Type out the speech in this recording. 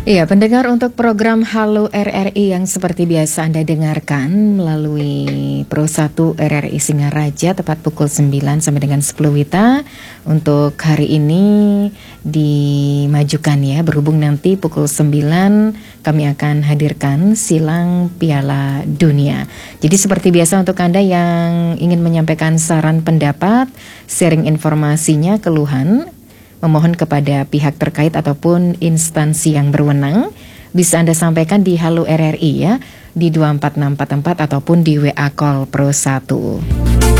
Iya, pendengar, untuk program Halo RRI yang seperti biasa Anda dengarkan melalui Pro 1 RRI Singaraja tepat pukul 9 sampai dengan 10 WITA. Untuk hari ini dimajukan ya, berhubung nanti pukul 9 kami akan hadirkan silang Piala Dunia. Jadi seperti biasa untuk Anda yang ingin menyampaikan saran pendapat, sharing informasinya, keluhan, memohon kepada pihak terkait ataupun instansi yang berwenang, bisa Anda sampaikan di Halo RRI ya, di 24644 ataupun di WA Call Pro 1.